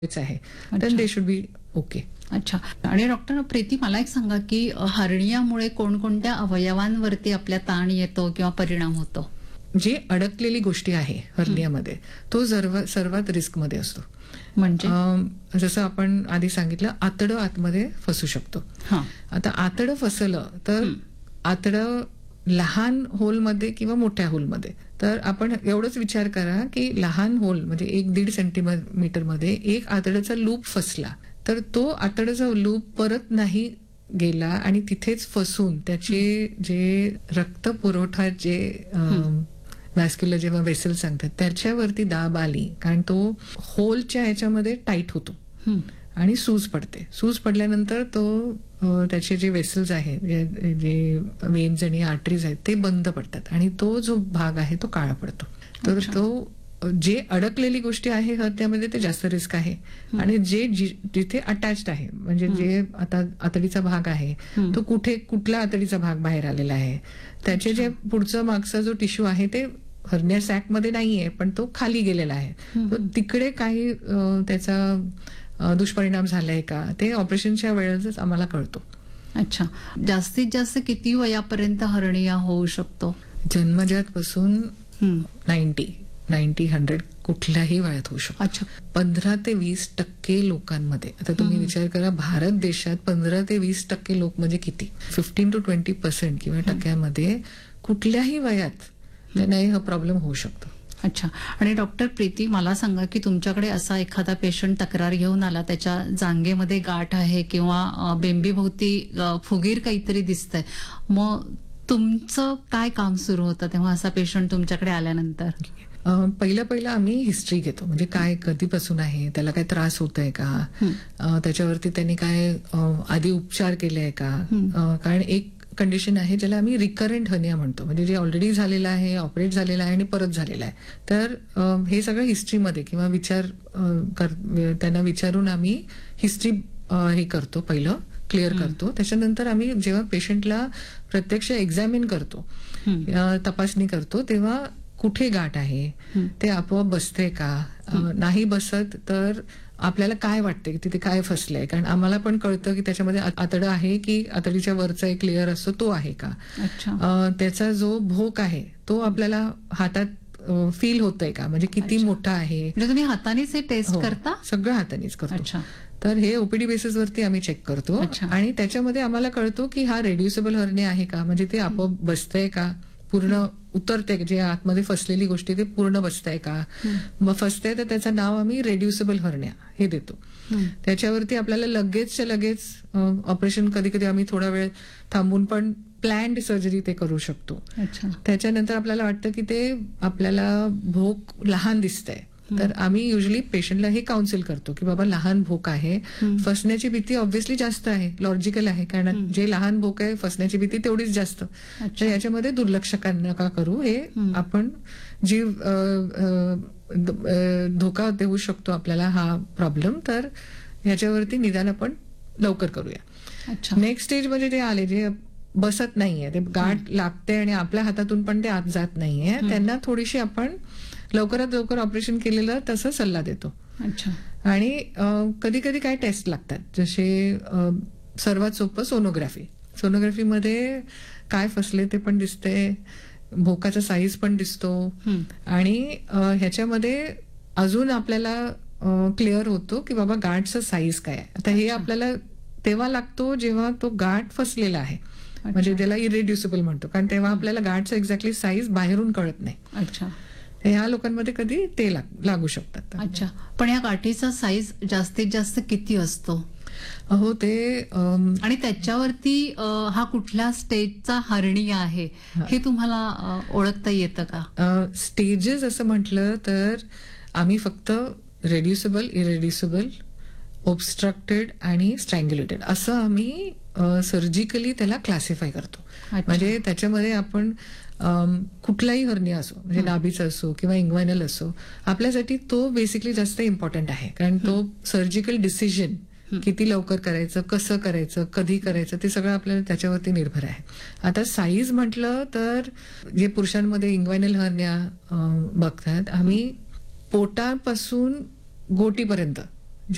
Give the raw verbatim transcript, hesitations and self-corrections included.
आहे, then they should be okay. अच्छा. आणि डॉक्टर प्रीती, मला एक सांगा की हर्नियामुळे कोणकोणत्या अवयवांवरती आपल्या ताण येतो किंवा परिणाम होतो? जे अडकलेली गोष्टी आहे हर्नियामध्ये तो सर्व सर्वात रिस्क मध्ये असतो. म्हणजे अं, जसं आपण आधी सांगितलं, आतडं आतमध्ये फसू शकतो. हा. आता आतडं फसलं तर आतडं लहान होलमध्ये किंवा मोठ्या होलमध्ये, तर आपण एवढंच विचार करा की लहान होल म्हणजे एक दीड सेंटीमीटर मध्ये एक आतड्याचा लूप फसला तर तो आतड्याचा लूप परत नाही गेला आणि तिथेच फसून त्याचे जे रक्त पुरवठा जे वॅस्क्युलर जेव्हा वेसल सांगतात त्याच्यावरती दाब आली, कारण तो होलच्या ह्याच्यामध्ये टाईट होतो आणि सूज पडते. सूज पडल्यानंतर तो त्याचे जे वेसल्स आहेत, जे वेन्स आणि आर्टरीज आहेत ते बंद पडतात आणि तो जो भाग आहे तो काळा पडतो. तर तो जे अडकलेली गोष्टी आहे त्यामध्ये ते जास्त रिस्क आहे. आणि जे जिथे अटॅच्ड आहे म्हणजे जे आता आतडीचा भाग आहे तो कुठे कुठला आतडीचा भाग बाहेर आलेला आहे, त्याचे जे पुढचं मागचा जो टिश्यू आहे ते हर्निया सॅक मध्ये नाहीये पण तो खाली गेलेला आहे, तर तिकडे काही त्याचा दुष्परिणाम झालाय का ते ऑपरेशनच्या वेळेसच आम्हाला कळतो. अच्छा. जास्तीत जास्त किती वयापर्यंत हर्निया होऊ शकतो? जन्मजात पासून नाईन्टी नाईन्टी हंड्रेड कुठल्याही वयात होऊ शकतो. अच्छा. पंधरा ते वीस टक्के लोकांमध्ये, आता तुम्ही विचार करा भारत देशात पंधरा ते वीस टक्के लोक म्हणजे किती, फिफ्टीन टू ट्वेंटी पर्सेंट किंवा टक्क्यामध्ये कुठल्याही वयात त्यांना हा प्रॉब्लेम होऊ शकतो. अच्छा. आणि डॉक्टर प्रीती, मला सांगा की तुमच्याकडे असा एखादा पेशंट तक्रार घेऊन आला, त्याच्या जांघेमध्ये गाठ आहे किंवा बेंबीभोवती फुगीर काहीतरी दिसतंय, मग तुमचं काय काम सुरू होतं तेव्हा असा पेशंट तुमच्याकडे आल्यानंतर? पहिलं पहिलं आम्ही हिस्ट्री घेतो, म्हणजे काय कधीपासून आहे, त्याला काय त्रास होत आहे का, त्याच्यावरती त्यांनी काय आधी उपचार केले आहे का. कारण एक कंडिशन आहे ज्याला आम्ही रिकरंट हर्निया म्हणतो, म्हणजे जे ऑलरेडी झालेलं आहे, ऑपरेट झालेलं आहे आणि परत झालेलं आहे. तर हे सगळं हिस्ट्रीमध्ये किंवा विचार त्यांना विचारून आम्ही हिस्ट्री हे करतो, पहिलं क्लिअर करतो. त्याच्यानंतर आम्ही जेव्हा पेशंटला प्रत्यक्ष एक्झामिन करतो, तपासणी करतो, तेव्हा कुठे गाठ आहे, ते आपोआप बसते का, नाही बसत तर आपल्याला काय वाटते की तिथे काय फसलंय, कारण आम्हाला पण कळतं की त्याच्यामध्ये आतडं आहे की आतडीच्या वरचा एक लेअर असतो तो आहे का. त्याचा जो भोक आहे तो आपल्याला हातात फील होतोय का, म्हणजे किती मोठा आहे. तुम्ही हातानेच हे टेस्ट करता? सगळं हातानेच करतो. तर हे ओपीडी बेसिस वरती आम्ही चेक करतो आणि त्याच्यामध्ये आम्हाला कळतो की हा रेड्युसेबल हर्निया आहे का, म्हणजे ते आपोआप बसतंय का, पूर्ण उतरते, जे आतमध्ये फसलेली गोष्टी ते पूर्ण बसताय का. मग फसते तर त्याचं नाव आम्ही रेड्युसेबल हर्निया हे देतो. त्याच्यावरती आपल्याला लगेचच्या लगेच ऑपरेशन, कधी कधी आम्ही थोडा वेळ थांबून पण प्लॅन्ड सर्जरी ते करू शकतो. त्याच्यानंतर आपल्याला वाटतं की ते आपल्याला भोक लहान दिसतंय, तर आम्ही युजली पेशंटला हे काउन्सिल करतो की बाबा लहान भोक आहे, फसण्याची भीती ऑब्व्हियसली जास्त आहे, लॉजिकल आहे, कारण जे लहान भोक आहे फसण्याची भीती तेवढीच जास्त. तर याच्यामध्ये दुर्लक्ष नका करू, हे आपण जीव धोका देऊ शकतो आपल्याला हा प्रॉब्लेम, तर ह्याच्यावरती निदान आपण लवकर करूया. नेक्स्ट स्टेज मध्ये ते आले जे बसत नाहीये, ते गाठ लागते आणि आपल्या हातातून पण ते आत जात नाहीये, त्यांना थोडीशी आपण लवकरात लवकर ऑपरेशन केलेलं तसं सल्ला देतो. आणि कधी कधी काय टेस्ट लागतात, जसे सर्वात सोपं सोनोग्राफी. सोनोग्राफीमध्ये काय फसले ते पण दिसते, भोकाचा साईज पण दिसतो आणि ह्याच्यामध्ये अजून आपल्याला क्लिअर होतो की बाबा गाठचा साईज काय आहे. आता हे आपल्याला तेव्हा लागतो जेव्हा तो गाठ फसलेला आहे, म्हणजे त्याला इरेड्युसेबल म्हणतो, कारण तेव्हा आपल्याला गाठचा एक्झॅक्टली साईज बाहेरून कळत नाही. अच्छा. ह्या लोकांमध्ये कधी ते लागू शकतात. अच्छा. पण या गाठीचा साईज जास्तीत जास्त किती असतो? हो, ते आणि त्याच्यावरती हा कुठल्या स्टेजचा हर्निया आहे हे तुम्हाला ओळखता येतं का? स्टेजेस असं म्हटलं तर आम्ही फक्त रेड्युसेबल, इरेड्युसेबल, ऑब्स्ट्रक्टेड आणि स्ट्रँग्युलेटेड असं आम्ही सर्जिकली त्याला क्लासिफाय करतो. म्हणजे त्याच्यामध्ये आपण कुठलाही हर्निया असो, म्हणजे नाभीचा असो किंवा इंग्वायनल असो, आपल्यासाठी तो बेसिकली जास्त इम्पॉर्टंट आहे, कारण तो सर्जिकल डिसिजन किती लवकर करायचं, कसं करायचं, कधी करायचं, ते सगळं आपल्याला त्याच्यावरती निर्भर आहे. आता साईज म्हटलं तर जे पुरुषांमध्ये इंग्वायनल हर्निया बघतात, आम्ही पोटापासून गोटीपर्यंत